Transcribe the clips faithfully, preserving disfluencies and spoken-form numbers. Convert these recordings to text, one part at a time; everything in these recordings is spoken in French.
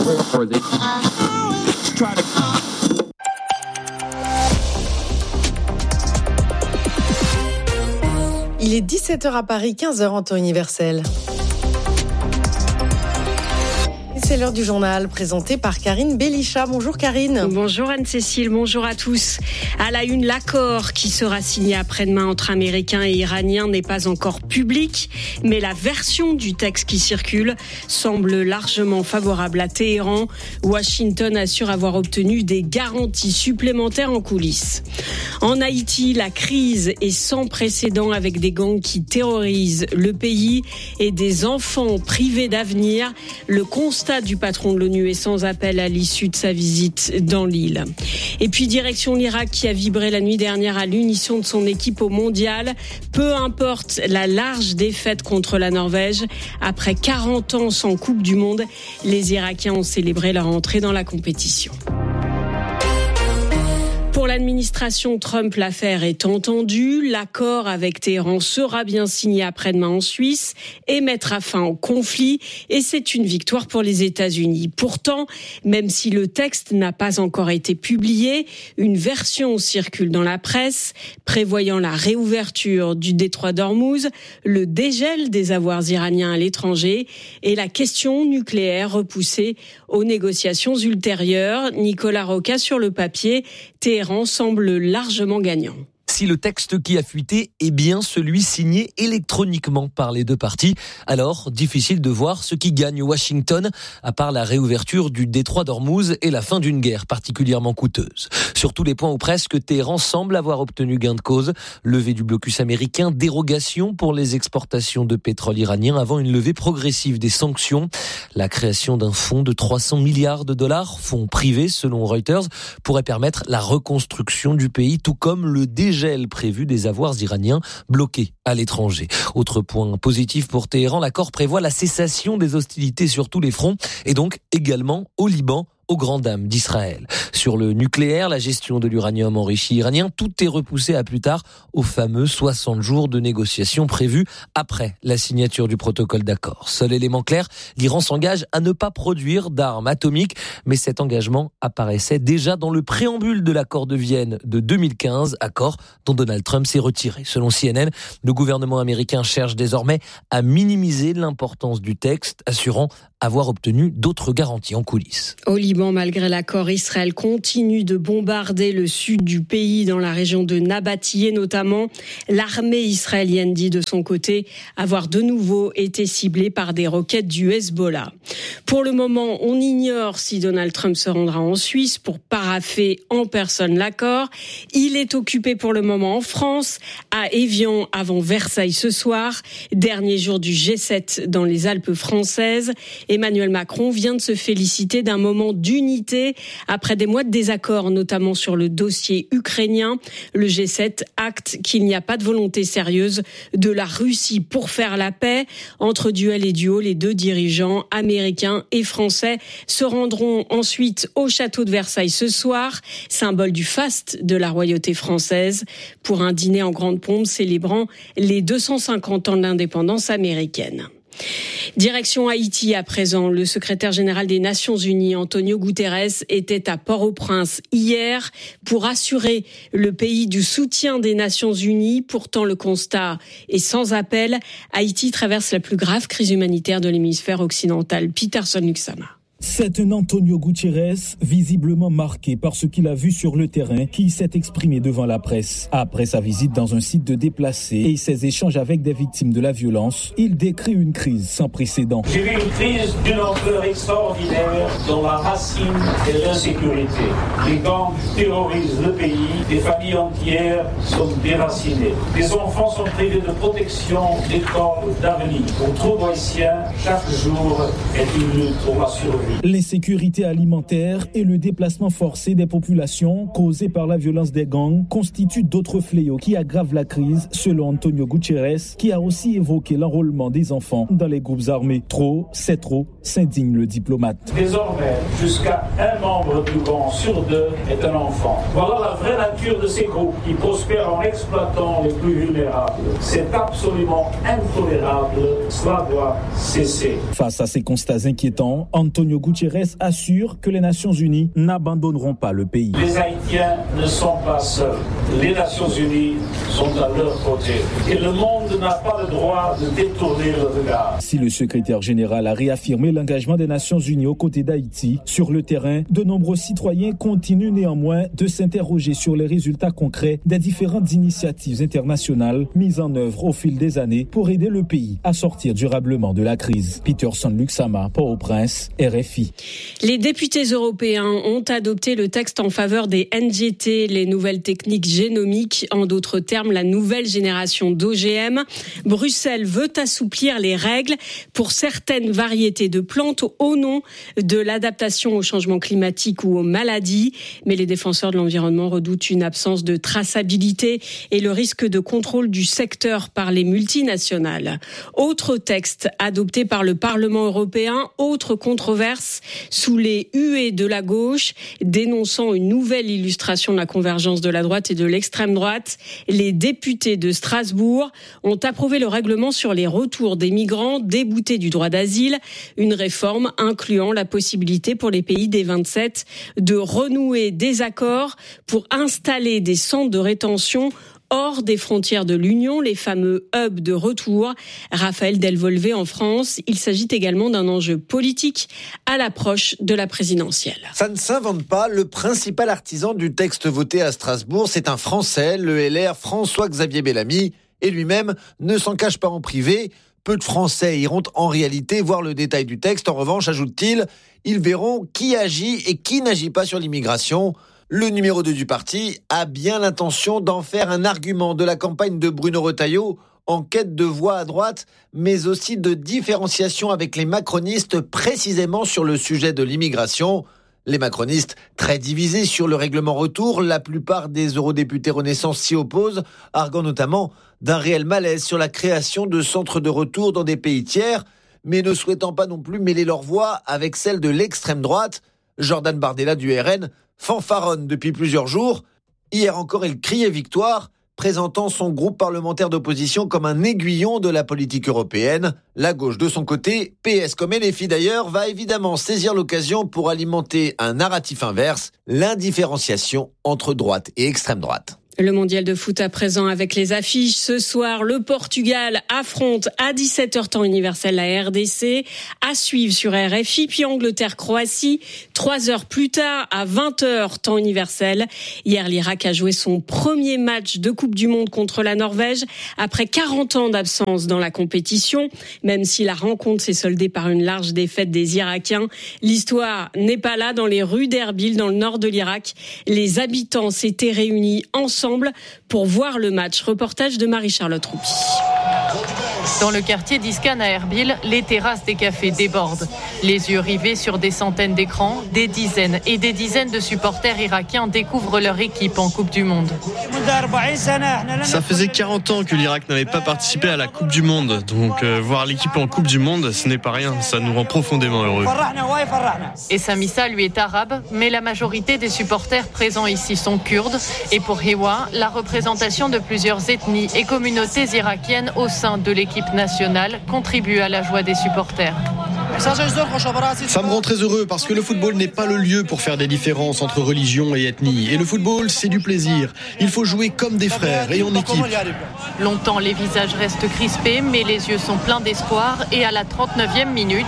Il est dix-sept heures à Paris, quinze heures en temps universel. C'est l'heure du journal présenté par Karine Bélicha. Bonjour Karine. Bonjour Anne-Cécile, bonjour à tous. À la une, l'accord qui sera signé après-demain entre Américains et Iraniens n'est pas encore public, mais la version du texte qui circule semble largement favorable à Téhéran. Washington assure avoir obtenu des garanties supplémentaires en coulisses. En Haïti, la crise est sans précédent avec des gangs qui terrorisent le pays et des enfants privés d'avenir. Le constat du patron de l'ONU est sans appel à l'issue de sa visite dans l'île. Et puis direction l'Irak qui a vibré la nuit dernière à l'unisson de son équipe au mondial. Peu importe la large défaite contre la Norvège. Après quarante ans sans Coupe du Monde, les Irakiens ont célébré leur entrée dans la compétition. Pour l'administration Trump, l'affaire est entendue. L'accord avec Téhéran sera bien signé après-demain en Suisse et mettra fin au conflit. Et c'est une victoire pour les États-Unis. Pourtant, même si le texte n'a pas encore été publié, une version circule dans la presse prévoyant la réouverture du détroit d'Ormuz, le dégel des avoirs iraniens à l'étranger et la question nucléaire repoussée aux négociations ultérieures. Nicolas Roca sur le papier, Téhéran semble largement gagnant. Si le texte qui a fuité est bien celui signé électroniquement par les deux parties, alors difficile de voir ce qui gagne Washington, à part la réouverture du détroit d'Ormuz et la fin d'une guerre particulièrement coûteuse. Sur tous les points ou presque, Téhéran semble avoir obtenu gain de cause. Levée du blocus américain, dérogation pour les exportations de pétrole iranien avant une levée progressive des sanctions. La création d'un fonds de trois cents milliards de dollars, fonds privé selon Reuters, pourrait permettre la reconstruction du pays, tout comme le dégel prévu des avoirs iraniens bloqués à l'étranger. Autre point positif pour Téhéran, l'accord prévoit la cessation des hostilités sur tous les fronts et donc également au Liban, aux grandes dames d'Israël. Sur le nucléaire, la gestion de l'uranium enrichi iranien, tout est repoussé à plus tard, aux fameux soixante jours de négociations prévus après la signature du protocole d'accord. Seul élément clair, l'Iran s'engage à ne pas produire d'armes atomiques, mais cet engagement apparaissait déjà dans le préambule de l'accord de Vienne de deux mille quinze, accord dont Donald Trump s'est retiré. Selon C N N, le gouvernement américain cherche désormais à minimiser l'importance du texte, assurant avoir obtenu d'autres garanties en coulisses. Au Liban, malgré l'accord, Israël continue de bombarder le sud du pays, dans la région de Nabatiyeh notamment. L'armée israélienne dit de son côté avoir de nouveau été ciblée par des roquettes du Hezbollah. Pour le moment, on ignore si Donald Trump se rendra en Suisse pour parapher en personne l'accord. Il est occupé pour le moment en France, à Évian avant Versailles ce soir, dernier jour du G sept dans les Alpes françaises. Emmanuel Macron vient de se féliciter d'un moment d'unité après des mois de désaccords, notamment sur le dossier ukrainien. Le G sept acte qu'il n'y a pas de volonté sérieuse de la Russie pour faire la paix. Entre duel et duo, les deux dirigeants américains et français se rendront ensuite au château de Versailles ce soir, symbole du faste de la royauté française, pour un dîner en grande pompe célébrant les deux cent cinquante ans de l'indépendance américaine. Direction Haïti à présent. Le secrétaire général des Nations Unies, Antonio Guterres, était à Port-au-Prince hier pour assurer le pays du soutien des Nations Unies. Pourtant, le constat est sans appel. Haïti traverse la plus grave crise humanitaire de l'hémisphère occidental. Peterson Luxama. C'est un Antonio Guterres visiblement marqué par ce qu'il a vu sur le terrain qui s'est exprimé devant la presse. Après sa visite dans un site de déplacés et ses échanges avec des victimes de la violence, il décrit une crise sans précédent. J'ai vu une crise d'une ampleur extraordinaire dont la racine est l'insécurité. Les gangs terrorisent le pays, des familles entières sont déracinées. Les enfants sont privés de protection, d'école, d'avenir. Pour trop d'Haïtiens, chaque jour est une lutte pour la survie. L'insécurité alimentaire et le déplacement forcé des populations causé par la violence des gangs constituent d'autres fléaux qui aggravent la crise, selon Antonio Guterres, qui a aussi évoqué l'enrôlement des enfants dans les groupes armés. Trop, c'est trop, s'indigne le diplomate. Désormais, jusqu'à un membre du gang sur deux est un enfant. Voilà la vraie nature de ces groupes qui prospèrent en exploitant les plus vulnérables. C'est absolument intolérable. Cela doit cesser. Face à ces constats inquiétants, Antonio Antonio Guterres assure que les Nations Unies n'abandonneront pas le pays. Les Haïtiens ne sont pas seuls. Les Nations Unies sont à leur côté. Et le monde n'a pas le droit de détourner le regard. Si le secrétaire général a réaffirmé l'engagement des Nations Unies aux côtés d'Haïti, sur le terrain, de nombreux citoyens continuent néanmoins de s'interroger sur les résultats concrets des différentes initiatives internationales mises en œuvre au fil des années pour aider le pays à sortir durablement de la crise. Peterson Luxama, Port-au-Prince, R F I. Les députés européens ont adopté le texte en faveur des N G T, les nouvelles techniques génomiques, en d'autres termes la nouvelle génération d'O G M. Bruxelles veut assouplir les règles pour certaines variétés de plantes au nom de l'adaptation au changement climatique ou aux maladies. Mais les défenseurs de l'environnement redoutent une absence de traçabilité et le risque de contrôle du secteur par les multinationales. Autre texte adopté par le Parlement européen, autre controverse sous les huées de la gauche, dénonçant une nouvelle illustration de la convergence de la droite et de l'extrême droite. Les députés de Strasbourg ont approuvé le règlement sur les retours des migrants déboutés du droit d'asile, une réforme incluant la possibilité pour les pays des vingt-sept de renouer des accords pour installer des centres de rétention hors des frontières de l'Union, les fameux hubs de retour. Raphaël Delvolvé en France, il s'agit également d'un enjeu politique à l'approche de la présidentielle. Ça ne s'invente pas, le principal artisan du texte voté à Strasbourg, c'est un Français, le L R François-Xavier Bellamy, et lui-même ne s'en cache pas en privé. Peu de Français iront en réalité voir le détail du texte. En revanche, ajoute-t-il, ils verront qui agit et qui n'agit pas sur l'immigration. Le numéro deux du parti a bien l'intention d'en faire un argument de la campagne de Bruno Retailleau en quête de voix à droite, mais aussi de différenciation avec les macronistes précisément sur le sujet de l'immigration. Les macronistes, très divisés sur le règlement retour, la plupart des eurodéputés Renaissance s'y opposent, arguant notamment d'un réel malaise sur la création de centres de retour dans des pays tiers, mais ne souhaitant pas non plus mêler leur voix avec celle de l'extrême droite. Jordan Bardella du R N fanfaronne depuis plusieurs jours. Hier encore, il criait victoire, présentant son groupe parlementaire d'opposition comme un aiguillon de la politique européenne. La gauche, de son côté, P S comme L F I d'ailleurs, va évidemment saisir l'occasion pour alimenter un narratif inverse, l'indifférenciation entre droite et extrême droite. Le mondial de foot à présent avec les affiches. Ce soir, le Portugal affronte à dix-sept heures temps universel la R D C. À suivre sur R F I, puis Angleterre-Croatie. Trois heures plus tard, à vingt heures temps universel. Hier, l'Irak a joué son premier match de Coupe du Monde contre la Norvège après quarante ans d'absence dans la compétition. Même si la rencontre s'est soldée par une large défaite des Irakiens, l'histoire n'est pas là. Dans les rues d'Erbil, dans le nord de l'Irak, les habitants s'étaient réunis ensemble pour voir le match. Reportage de Marie-Charlotte Roupi. Dans le quartier d'Iskan à Erbil, les terrasses des cafés débordent. Les yeux rivés sur des centaines d'écrans, des dizaines et des dizaines de supporters irakiens découvrent leur équipe en Coupe du Monde. Ça faisait quarante ans que l'Irak n'avait pas participé à la Coupe du Monde. Donc euh, voir l'équipe en Coupe du Monde, ce n'est pas rien. Ça nous rend profondément heureux. Et Samissa, lui, est arabe, mais la majorité des supporters présents ici sont kurdes. Et pour Hewa, la représentation de plusieurs ethnies et communautés irakiennes au sein de l'équipe nationale contribue à la joie des supporters. Ça me rend très heureux parce que le football n'est pas le lieu pour faire des différences entre religions et ethnies. Et le football, c'est du plaisir. Il faut jouer comme des frères et en équipe. Longtemps, les visages restent crispés, mais les yeux sont pleins d'espoir. Et à la trente-neuvième minute,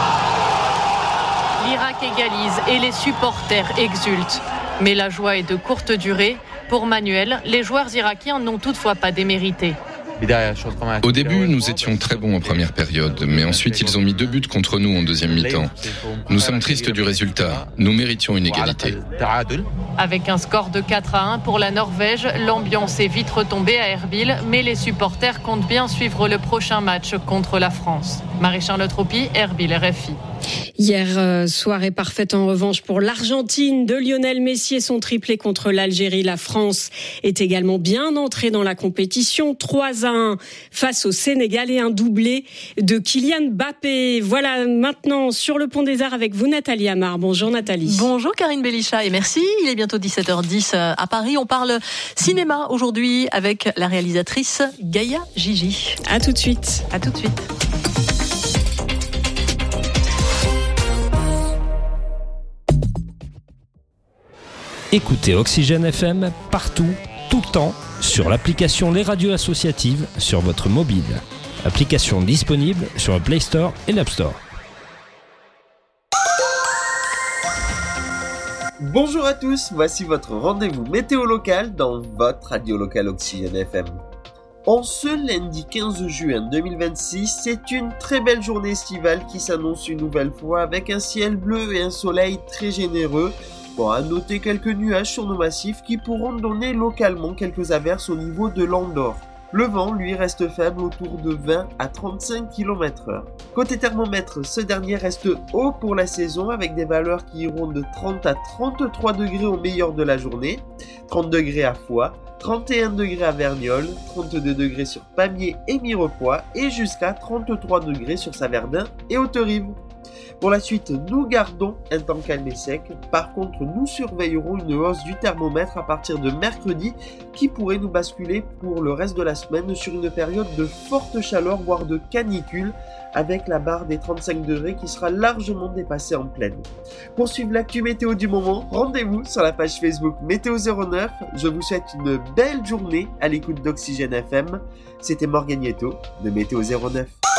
l'Irak égalise et les supporters exultent. Mais la joie est de courte durée. Pour Manuel, les joueurs irakiens n'ont toutefois pas démérité. Au début, nous étions très bons en première période, mais ensuite ils ont mis deux buts contre nous en deuxième mi-temps. Nous sommes tristes du résultat. Nous méritions une égalité. Avec un score de quatre à un pour la Norvège, l'ambiance est vite retombée à Erbil, mais les supporters comptent bien suivre le prochain match contre la France. Marie-Charlotte Roupi, Erbil, R F I. Hier, euh, soirée parfaite en revanche pour l'Argentine de Lionel Messi et son triplé contre l'Algérie. La France est également bien entrée dans la compétition. trois à un face au Sénégal et un doublé de Kylian Mbappé. Voilà maintenant sur le Pont des Arts avec vous Nathalie Amar. Bonjour Nathalie. Bonjour Karine Belisha et merci. Il est bientôt dix-sept heures dix à Paris. On parle cinéma aujourd'hui avec la réalisatrice Gaïa Gigi. À tout de suite. À tout de suite. Écoutez Oxygène F M partout, tout le temps, sur l'application Les Radios Associatives sur votre mobile. Application disponible sur le Play Store et l'App Store. Bonjour à tous, voici votre rendez-vous météo local dans votre radio locale Oxygène F M. En ce lundi quinze juin deux mille vingt-six, c'est une très belle journée estivale qui s'annonce une nouvelle fois avec un ciel bleu et un soleil très généreux. Bon, à noter quelques nuages sur nos massifs qui pourront donner localement quelques averses au niveau de l'Andorre. Le vent, lui, reste faible autour de vingt à trente-cinq kilomètres heure. Côté thermomètre, ce dernier reste haut pour la saison avec des valeurs qui iront de trente à trente-trois degrés au meilleur de la journée, trente degrés à Foix, trente et un degrés à Verniolle, trente-deux degrés sur Pamiers et Mirepoix et jusqu'à trente-trois degrés sur Saverdin et Haute-Rive. Pour la suite, nous gardons un temps calme et sec. Par contre, nous surveillerons une hausse du thermomètre à partir de mercredi qui pourrait nous basculer pour le reste de la semaine sur une période de forte chaleur, voire de canicule, avec la barre des trente-cinq degrés qui sera largement dépassée en pleine. Pour suivre l'actu météo du moment, rendez-vous sur la page Facebook Météo zéro neuf. Je vous souhaite une belle journée à l'écoute d'Oxygène F M. C'était Morgane Nieto de Météo zéro neuf.